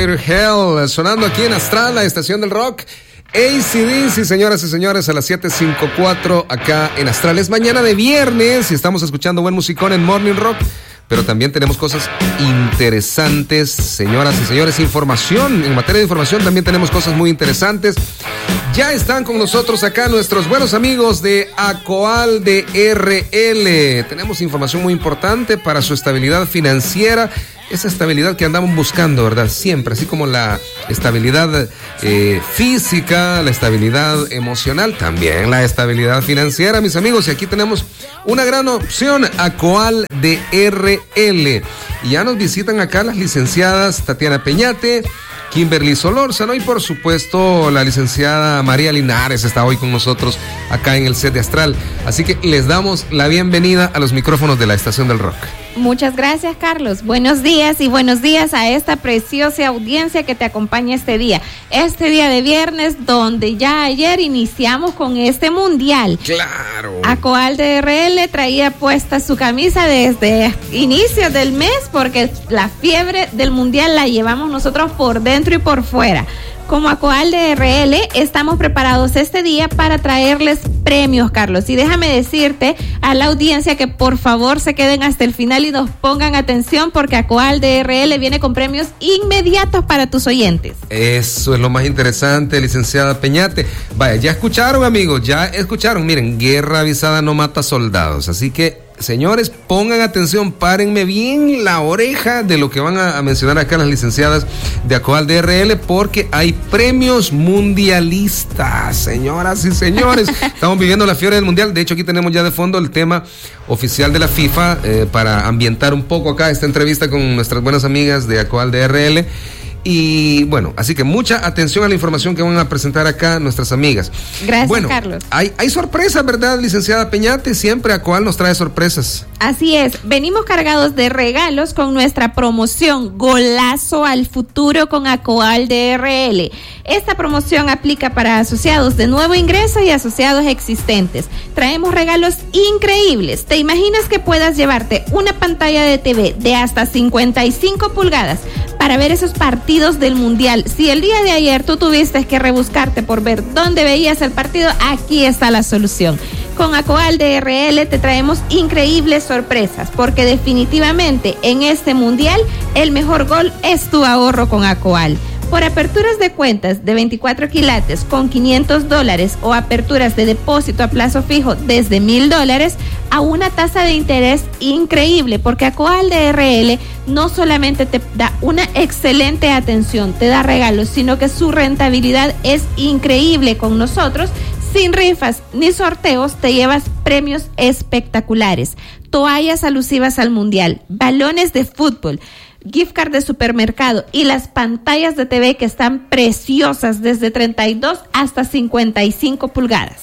Greater Hell, sonando aquí en Astral, la estación del rock. AC/DC, señoras y señores, a las 7:54 acá en Astral. Es mañana de viernes y estamos escuchando buen musicón en Morning Rock, pero también tenemos cosas interesantes, señoras y señores. Información, en materia de información también tenemos cosas muy interesantes. Ya están con nosotros acá nuestros buenos amigos de Acoal DRL. Tenemos información muy importante para su estabilidad financiera, esa estabilidad que andamos buscando, ¿verdad? Siempre, así como la estabilidad física, la estabilidad emocional, también la estabilidad financiera, mis amigos. Y aquí tenemos una gran opción, Acoal DRL. Y ya nos visitan acá las licenciadas Tatiana Peñate, Kimberly Solórzano y por supuesto la licenciada María Linares está hoy con nosotros acá en el set de Astral. Así que les damos la bienvenida a los micrófonos de la estación del rock. Muchas gracias, Carlos. Buenos días y buenos días a esta preciosa audiencia que te acompaña este día de viernes, donde ya ayer iniciamos con este mundial. Claro. Acoal DRL traía puesta su camisa desde inicios del mes, porque la fiebre del mundial la llevamos nosotros por dentro y por fuera. Como Acoal DRL estamos preparados este día para traerles premios, Carlos. Y déjame decirte a la audiencia que por favor se queden hasta el final y nos pongan atención, porque Acoal DRL viene con premios inmediatos para tus oyentes. Eso es lo más interesante, licenciada Peñate. Vaya, ya escucharon, amigos, ya escucharon. Miren, guerra avisada no mata soldados. Así que, señores, pongan atención, párenme bien la oreja de lo que van a mencionar acá las licenciadas de Acoal DRL, porque hay premios mundialistas, señoras y señores. Estamos viviendo la fiebre del mundial. De hecho, aquí tenemos ya de fondo el tema oficial de la FIFA para ambientar un poco acá esta entrevista con nuestras buenas amigas de Acoal DRL. Y bueno, así que mucha atención a la información que van a presentar acá nuestras amigas. Gracias, bueno, Carlos. Hay sorpresas, ¿verdad, licenciada Peñate? Siempre Acoal nos trae sorpresas. Así es, venimos cargados de regalos con nuestra promoción Golazo al Futuro con Acoal DRL. Esta promoción aplica para asociados de nuevo ingreso y asociados existentes. Traemos regalos increíbles. ¿Te imaginas que puedas llevarte una pantalla de TV de hasta 55 pulgadas para ver esos partidos del mundial? Si el día de ayer tú tuviste que rebuscarte por ver dónde veías el partido, aquí está la solución. Con Acoal DRL te traemos increíbles sorpresas, porque definitivamente en este mundial el mejor gol es tu ahorro con Acoal. Por aperturas de cuentas de 24 quilates con $500 o aperturas de depósito a plazo fijo desde $1,000 a una tasa de interés increíble, porque Acoal DRL no solamente te da una excelente atención, te da regalos, sino que su rentabilidad es increíble con nosotros. Sin rifas ni sorteos te llevas premios espectaculares, toallas alusivas al mundial, balones de fútbol, gift card de supermercado y las pantallas de TV que están preciosas desde 32 hasta 55 pulgadas.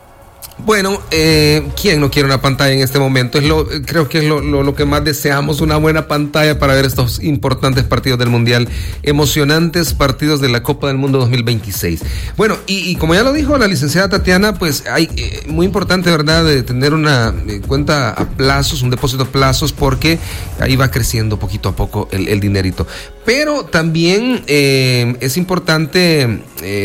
Bueno, ¿quién no quiere una pantalla en este momento? Creo que es lo que más deseamos, una buena pantalla para ver estos importantes partidos del Mundial, emocionantes partidos de la Copa del Mundo 2026. Bueno, y como ya lo dijo la licenciada Tatiana, pues hay muy importante, ¿verdad?, de tener una cuenta a plazos, un depósito a plazos, porque ahí va creciendo poquito a poco el dinerito. Pero también es importante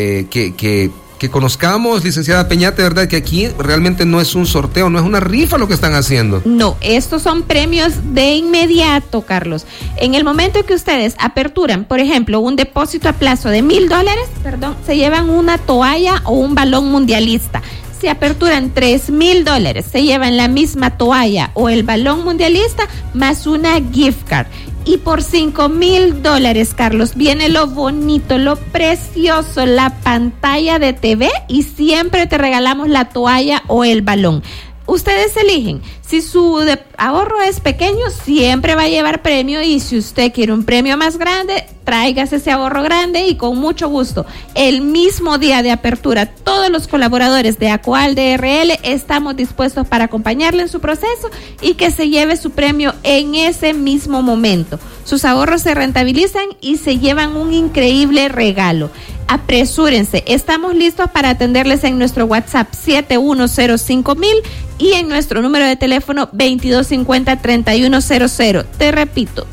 que conozcamos, licenciada Peñate, ¿verdad?, que aquí realmente no es un sorteo, no es una rifa lo que están haciendo. No, estos son premios de inmediato, Carlos. En el momento en que ustedes aperturan, por ejemplo, un depósito a plazo de $1,000, se llevan una toalla o un balón mundialista. Si aperturan $3,000, se llevan la misma toalla o el balón mundialista más una gift card. Y por $5,000, Carlos, viene lo bonito, lo precioso, la pantalla de TV, y siempre te regalamos la toalla o el balón. Ustedes eligen. Si su ahorro es pequeño, siempre va a llevar premio, y si usted quiere un premio más grande, tráigase ese ahorro grande y con mucho gusto. El mismo día de apertura, todos los colaboradores de Acoal DRL estamos dispuestos para acompañarle en su proceso y que se lleve su premio en ese mismo momento. Sus ahorros se rentabilizan y se llevan un increíble regalo. Apresúrense, estamos listos para atenderles en nuestro WhatsApp 7105.000 y en nuestro número de teléfono 2250-3100. Te repito,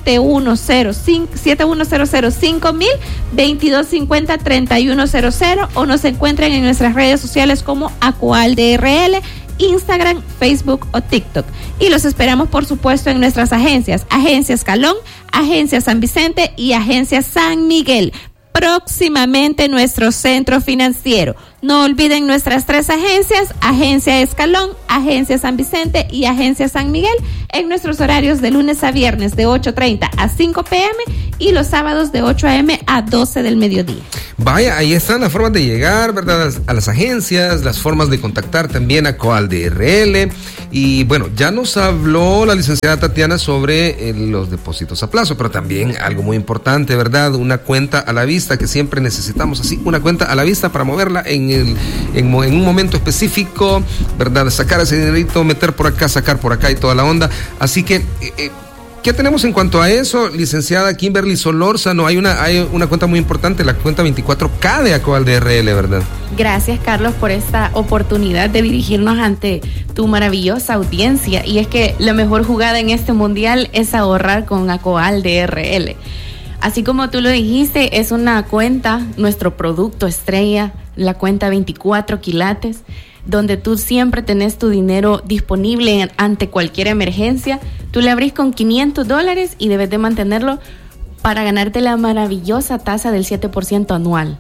7105.000, 2250-3100, o nos encuentran en nuestras redes sociales como ACOAL-DRL, Instagram, Facebook o TikTok. Y los esperamos, por supuesto, en nuestras agencias: Agencia Escalón, Agencia San Vicente y Agencia San Miguel. Próximamente nuestro centro financiero. No olviden nuestras 3 agencias: Agencia Escalón, Agencia San Vicente y Agencia San Miguel, en nuestros horarios de lunes a viernes de 8:30 a 5 p.m. y los sábados de 8 a.m. a 12 del mediodía. Vaya, ahí están las formas de llegar, ¿verdad?, a las agencias, las formas de contactar también a ACOAL-DRL. Y bueno, ya nos habló la licenciada Tatiana sobre los depósitos a plazo, pero también algo muy importante, ¿verdad?, una cuenta a la vista, que siempre necesitamos así, una cuenta a la vista para moverla en un momento específico, ¿verdad?, sacar ese dinerito, meter por acá, sacar por acá y toda la onda. Así que ¿qué tenemos en cuanto a eso, licenciada Kimberly Solórzano? Hay una cuenta muy importante, la cuenta 24K de ACOAL-DRL, ¿verdad? Gracias, Carlos, por esta oportunidad de dirigirnos ante tu maravillosa audiencia. Y es que la mejor jugada en este mundial es ahorrar con ACOAL-DRL. Así como tú lo dijiste, es una cuenta, nuestro producto estrella, la cuenta 24 quilates, donde tú siempre tenés tu dinero disponible ante cualquier emergencia. Tú le abrís con $500 y debes de mantenerlo para ganarte la maravillosa tasa del 7% anual.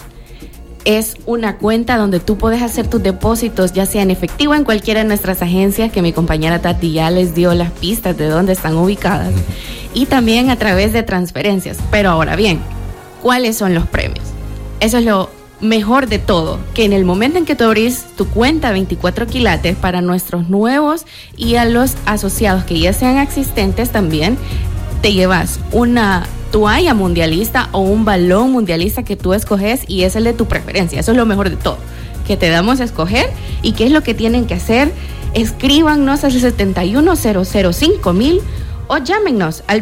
Es una cuenta donde tú puedes hacer tus depósitos, ya sea en efectivo en cualquiera de nuestras agencias, que mi compañera Tati ya les dio las pistas de dónde están ubicadas, y también a través de transferencias. Pero ahora bien, ¿cuáles son los premios? Eso es lo mejor de todo, que en el momento en que tú abrís tu cuenta 24 quilates, para nuestros nuevos y a los asociados que ya sean existentes también, te llevas una toalla mundialista o un balón mundialista que tú escoges, y es el de tu preferencia. Eso es lo mejor de todo, que te damos a escoger. ¿Y qué es lo que tienen que hacer? Escríbanos al 71005000 o llámenos al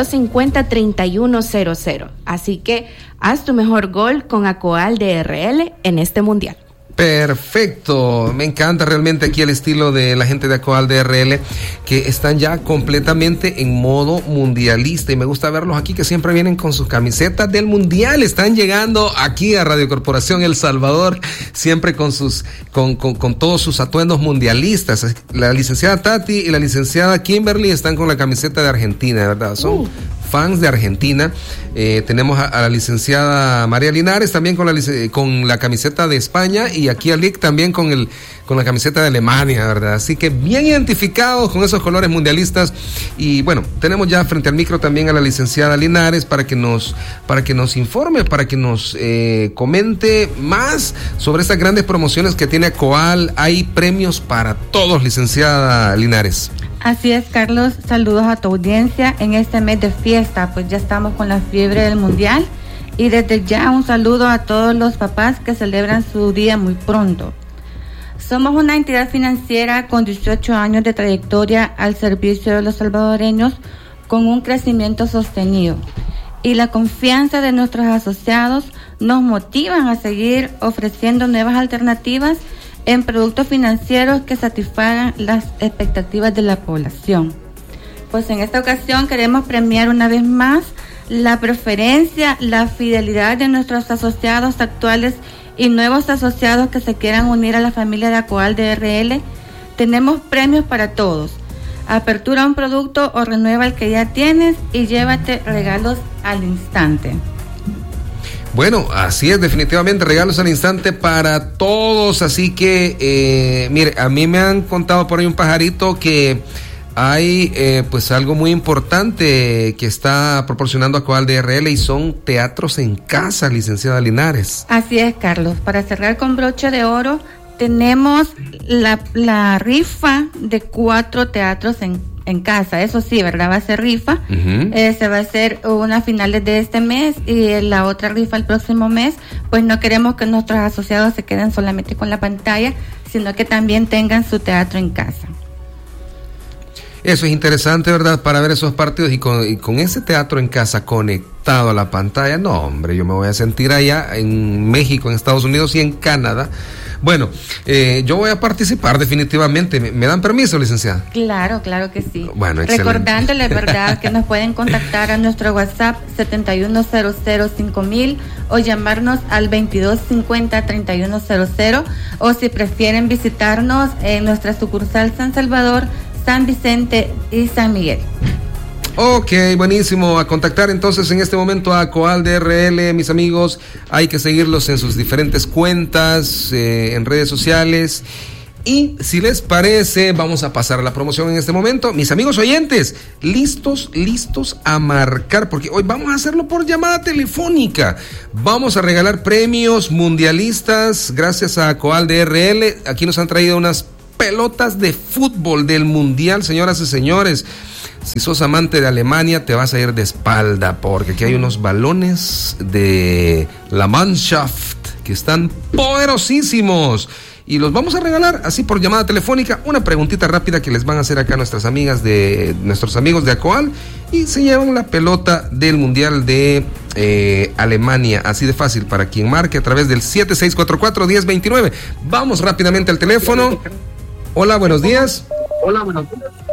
2250-3100. Así que haz tu mejor gol con ACOAL-DRL en este mundial. Perfecto, me encanta realmente aquí el estilo de la gente de ACOAL-DRL, que están ya completamente en modo mundialista, y me gusta verlos aquí, que siempre vienen con sus camisetas del mundial. Están llegando aquí a Radio Corporación El Salvador siempre con todos sus atuendos mundialistas. La licenciada Tati y la licenciada Kimberly están con la camiseta de Argentina, ¿verdad? Son fans de Argentina. Tenemos a la licenciada María Linares también con la camiseta de España, y aquí a Lick también con la camiseta de Alemania, ¿verdad? Así que bien identificados con esos colores mundialistas. Y bueno, tenemos ya frente al micro también a la licenciada Linares para que nos informe, para que nos comente más sobre estas grandes promociones que tiene ACOAL. Hay premios para todos, licenciada Linares. Así es, Carlos, saludos a tu audiencia en este mes de fiesta, pues ya estamos con la fiebre del mundial, y desde ya un saludo a todos los papás que celebran su día muy pronto. Somos una entidad financiera con 18 años de trayectoria al servicio de los salvadoreños, con un crecimiento sostenido, y la confianza de nuestros asociados nos motivan a seguir ofreciendo nuevas alternativas en productos financieros que satisfagan las expectativas de la población. Pues en esta ocasión queremos premiar una vez más la preferencia, la fidelidad de nuestros asociados actuales y nuevos asociados que se quieran unir a la familia de ACOAL-DRL. Tenemos premios para todos. Apertura un producto o renueva el que ya tienes y llévate regalos al instante. Bueno, así es, definitivamente regalos al instante para todos. Así que, mire, a mí me han contado por ahí un pajarito que hay pues algo muy importante que está proporcionando ACOAL-DRL, y son teatros en casa, licenciada Linares. Así es, Carlos. Para cerrar con broche de oro, tenemos la rifa de 4 teatros en casa. Eso sí, ¿verdad? Va a ser rifa. Se va a hacer una a finales de este mes y la otra rifa el próximo mes. Pues no queremos que nuestros asociados se queden solamente con la pantalla, sino que también tengan su teatro en casa. Eso es interesante, ¿verdad? Para ver esos partidos y con ese teatro en casa conectado a la pantalla. No, hombre, yo me voy a sentir allá en México, en Estados Unidos y en Canadá. Bueno, yo voy a participar definitivamente. ¿Me dan permiso, licenciada? Claro que sí. Bueno, excelente. Recordándoles, ¿verdad?, que nos pueden contactar a nuestro WhatsApp 71005000 o llamarnos al 2250-3100, o si prefieren visitarnos en nuestra sucursal San Salvador, San Vicente y San Miguel. Ok, buenísimo. A contactar entonces en este momento a Coal DRL, mis amigos. Hay que seguirlos en sus diferentes cuentas, en redes sociales. Y si les parece, vamos a pasar a la promoción en este momento. Mis amigos oyentes, listos a marcar, porque hoy vamos a hacerlo por llamada telefónica. Vamos a regalar premios mundialistas gracias a Coal DRL. Aquí nos han traído unas pelotas de fútbol del mundial, señoras y señores. Si sos amante de Alemania, te vas a ir de espalda, porque aquí hay unos balones de la Mannschaft que están poderosísimos y los vamos a regalar así por llamada telefónica. Una preguntita rápida que les van a hacer acá nuestros amigos de Acoal, y se llevan la pelota del mundial de Alemania, así de fácil, para quien marque a través del 7644-1029. Vamos rápidamente al teléfono. Hola, buenos días. Hola, buenos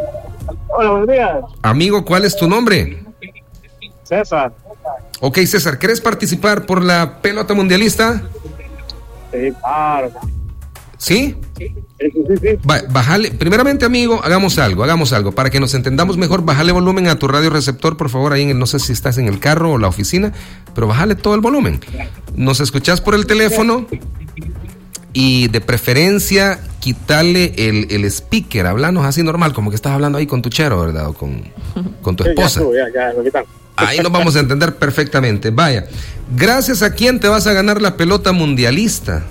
días. Amigo, ¿cuál es tu nombre? César. Ok, César, ¿querés participar por la pelota mundialista? Sí, claro. ¿Sí? Sí. Bájale, primeramente, amigo, hagamos algo, para que nos entendamos mejor. Bájale volumen a tu radio receptor, por favor, ahí no sé si estás en el carro o la oficina, pero bájale todo el volumen. Nos escuchás por el teléfono y de preferencia quítale el speaker, hablanos así normal, como que estás hablando ahí con tu chero, ¿verdad? O con tu esposa. Ya, lo quitan. Ahí nos vamos a entender perfectamente. Vaya, gracias a quién te vas a ganar la pelota mundialista.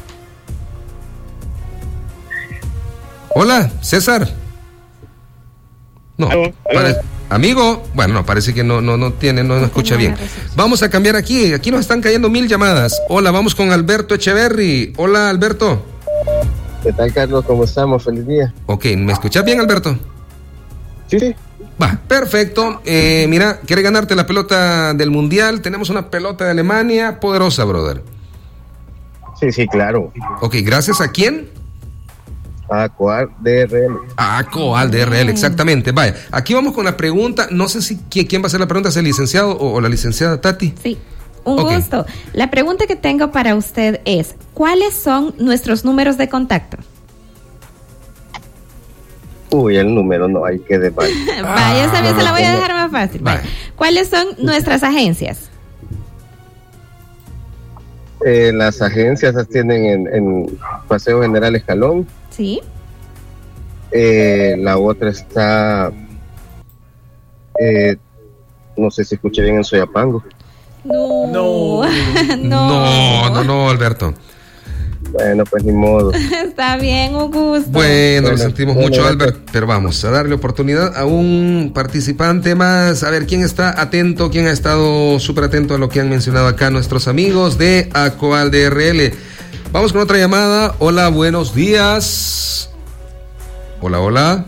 Hola, César. No, amigo, bueno, no, parece que no escucha bien. Vamos a cambiar aquí nos están cayendo 1000 llamadas. Hola, vamos con Alberto Echeverry. Hola, Alberto. ¿Qué tal, Carlos? ¿Cómo estamos? Feliz día. Ok, ¿me escuchas bien, Alberto? Sí. Va, perfecto. Mira, ¿quieres ganarte la pelota del mundial? Tenemos una pelota de Alemania poderosa, brother. Sí, claro. Ok, ¿gracias a quién? A Coal DRL. A Coal DRL, exactamente. Vaya, aquí vamos con la pregunta. No sé si quién va a hacer la pregunta, ¿es el licenciado o la licenciada Tati? Sí, un gusto. La pregunta que tengo para usted es, ¿cuáles son nuestros números de contacto? Uy, el número no hay que debatir. Vaya, esa vez se la voy a dejar más fácil. Vaya. ¿Cuáles son nuestras agencias? Las agencias las tienen en Paseo General Escalón. Sí. La otra está, no sé si escuché bien, en Soyapango. No, Alberto. Bueno, pues ni modo. Está bien, un gusto. Bueno, lo sentimos mucho, Albert, pero vamos a darle oportunidad a un participante más. A ver, ¿quién está atento? ¿Quién ha estado súper atento a lo que han mencionado acá nuestros amigos de Acoal DRL? Vamos con otra llamada. Hola, buenos días. Hola.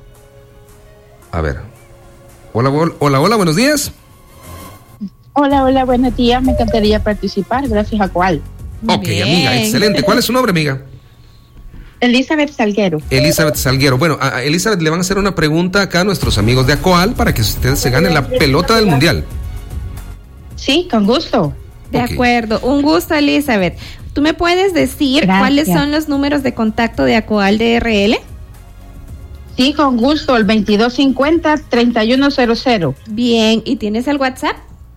A ver. Hola, buenos días. Hola, buenos días. Me encantaría participar. Gracias a Acoal. Ok, bien. Amiga, excelente. ¿Cuál es su nombre, amiga? Elizabeth Salguero. Bueno, a Elizabeth le van a hacer una pregunta acá a nuestros amigos de Acoal para que ustedes se ganen la pelota del mundial. Sí, con gusto. De acuerdo, un gusto, Elizabeth. ¿Tú me puedes decir cuáles son los números de contacto de Acoal DRL? Sí, con gusto, el 2250-3100. Bien, ¿y tienes el WhatsApp?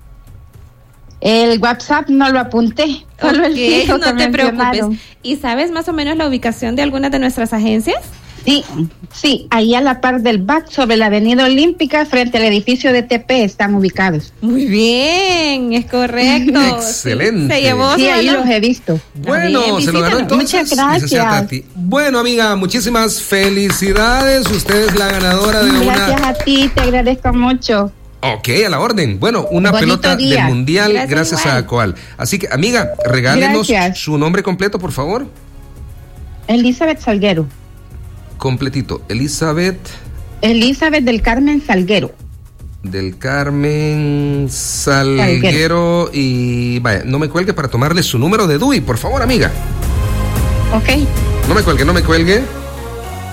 El WhatsApp no lo apunté. Solo el fijo no te preocupes. ¿Y sabes más o menos la ubicación de algunas de nuestras agencias? Sí, ahí a la par del BAC, sobre la Avenida Olímpica, frente al edificio de TP, están ubicados. Muy bien, es correcto. Excelente. Se llevó. Sí, ahí los he visto. Bueno, bien, se lo ganó entonces. Muchas gracias. Bueno, amiga, muchísimas felicidades. Usted es la ganadora de Gracias a ti, te agradezco mucho. Ok, a la orden. Bueno, una pelota del mundial gracias a Acoal. Así que, amiga, regálenos su nombre completo, por favor. Elizabeth Salguero. Completito, Elizabeth Elizabeth del Carmen Salguero. Del Carmen Salguero. Y vaya, no me cuelgue para tomarle su número de DUI, por favor, amiga. Ok. No me cuelgue.